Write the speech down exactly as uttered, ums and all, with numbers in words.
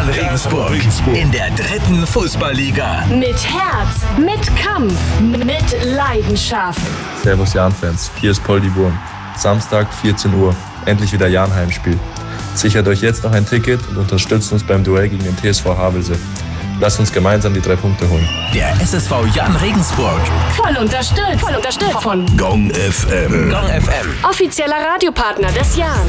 Jan Regensburg in der dritten Fußballliga. Mit Herz, mit Kampf, mit Leidenschaft. Servus Jan-Fans, hier ist Poldi Wurm. Samstag, vierzehn Uhr, endlich wieder Jan-Heimspiel. Sichert euch jetzt noch ein Ticket und unterstützt uns beim Duell gegen den T S V Havelse. Lasst uns gemeinsam die drei Punkte holen. Der S S V Jan Regensburg. Voll unterstützt, voll unterstützt von Gong F M. Gong F M. offizieller Radiopartner des Jahres.